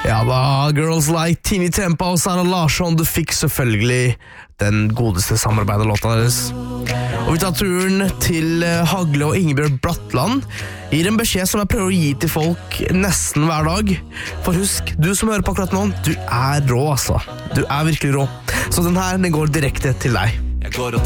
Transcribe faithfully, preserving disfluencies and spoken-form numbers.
Ja da, Girls Like Tini Tempa og Sara Larsson, du fikk selvfølgelig den godeste samarbeidet-låta deres. Og vi tar turen til Hagle og Ingebjørg Bratland. Gir en beskjed som jeg prøver å gi til folk nesten hver dag. For husk, du som hører på akkurat nå, du er rå altså. Du er virkelig rå. Så den her, den går direkte til deg. Jeg går og